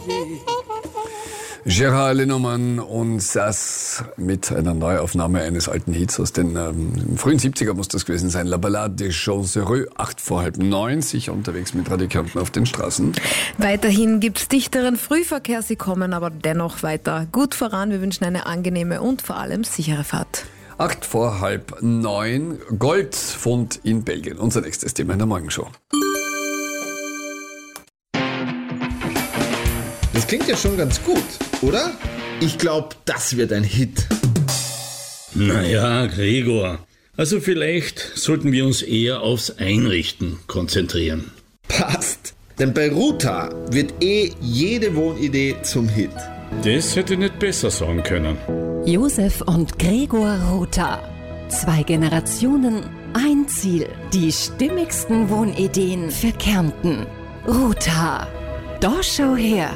Gérard Lenormand und Sass mit einer Neuaufnahme eines alten Hits aus den frühen 70er muss das gewesen sein. La Ballade des Gens Heureux, 8:30, sicher unterwegs mit Radio Kärnten auf den Straßen. Weiterhin gibt's dichteren Frühverkehr, sie kommen aber dennoch weiter gut voran. Wir wünschen eine angenehme und vor allem sichere Fahrt. 8:30, Goldfund in Belgien. Unser nächstes Thema in der Morgenshow. Das klingt ja schon ganz gut, oder? Ich glaube, das wird ein Hit. Naja, Gregor. Also vielleicht sollten wir uns eher aufs Einrichten konzentrieren. Passt. Denn bei Ruta wird jede Wohnidee zum Hit. Das hätte ich nicht besser sagen können. Josef und Gregor Rother. 2 Generationen, ein Ziel. Die stimmigsten Wohnideen für Kärnten. Rother. Da schau her.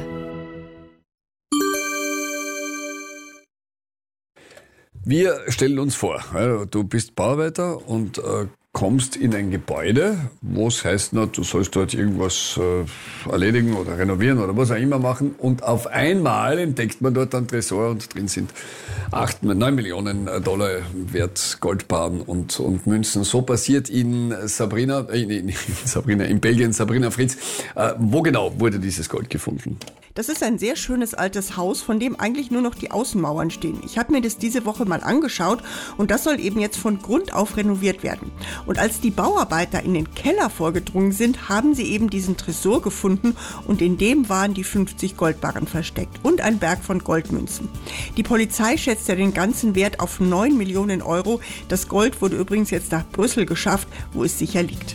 Wir stellen uns vor, du bist Bauarbeiter und kommst in ein Gebäude, wo es heißt, du sollst dort irgendwas erledigen oder renovieren oder was auch immer machen, und auf einmal entdeckt man dort einen Tresor und drin sind 9 Millionen Dollar wert Goldbarren und Münzen. So passiert in Belgien, Sabrina Fritz. Wo genau wurde dieses Gold gefunden? Das ist ein sehr schönes altes Haus, von dem eigentlich nur noch die Außenmauern stehen. Ich habe mir das diese Woche mal angeschaut und das soll eben jetzt von Grund auf renoviert werden. Und als die Bauarbeiter in den Keller vorgedrungen sind, haben sie eben diesen Tresor gefunden und in dem waren die 50 Goldbarren versteckt und ein Berg von Goldmünzen. Die Polizei schätzt ja den ganzen Wert auf 9 Millionen Euro. Das Gold wurde übrigens jetzt nach Brüssel geschafft, wo es sicher liegt.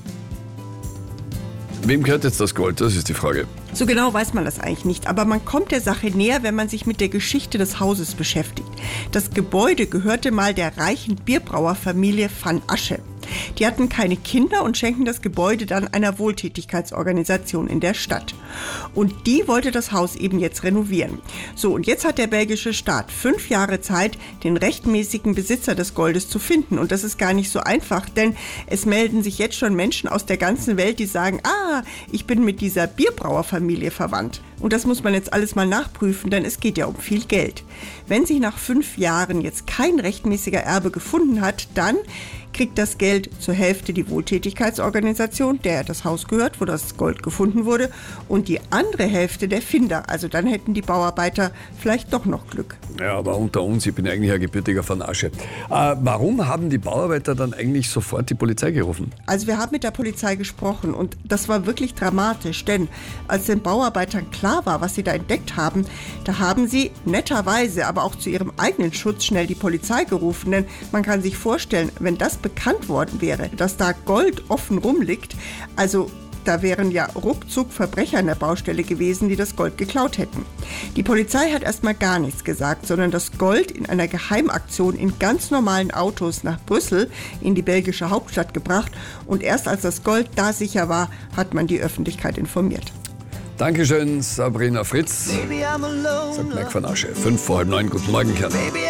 Wem gehört jetzt das Gold? Das ist die Frage. So genau weiß man das eigentlich nicht, aber man kommt der Sache näher, wenn man sich mit der Geschichte des Hauses beschäftigt. Das Gebäude gehörte mal der reichen Bierbrauerfamilie Van Asche. Die hatten keine Kinder und schenken das Gebäude dann einer Wohltätigkeitsorganisation in der Stadt. Und die wollte das Haus eben jetzt renovieren. So, und jetzt hat der belgische Staat 5 Jahre Zeit, den rechtmäßigen Besitzer des Goldes zu finden. Und das ist gar nicht so einfach, denn es melden sich jetzt schon Menschen aus der ganzen Welt, die sagen, ich bin mit dieser Bierbrauerfamilie verwandt. Und das muss man jetzt alles mal nachprüfen, denn es geht ja um viel Geld. Wenn sich nach 5 Jahren jetzt kein rechtmäßiger Erbe gefunden hat, dann kriegt das Geld zur Hälfte die Wohltätigkeitsorganisation, der das Haus gehört, wo das Gold gefunden wurde, und die andere Hälfte der Finder. Also dann hätten die Bauarbeiter vielleicht doch noch Glück. Ja, aber unter uns, ich bin eigentlich ein gebürtiger Van Asche. Warum haben die Bauarbeiter dann eigentlich sofort die Polizei gerufen? Also wir haben mit der Polizei gesprochen und das war wirklich dramatisch, denn als den Bauarbeitern klar war, was sie da entdeckt haben, da haben sie netterweise, aber auch zu ihrem eigenen Schutz schnell die Polizei gerufen, denn man kann sich vorstellen, wenn das bekannt worden wäre, dass da Gold offen rumliegt, also da wären ja ruckzuck Verbrecher an der Baustelle gewesen, die das Gold geklaut hätten. Die Polizei hat erstmal gar nichts gesagt, sondern das Gold in einer Geheimaktion in ganz normalen Autos nach Brüssel in die belgische Hauptstadt gebracht und erst als das Gold da sicher war, hat man die Öffentlichkeit informiert. Dankeschön, Sabrina Fritz. Sagt Mike Van Asche. 8:55, guten Morgen, Kärnten.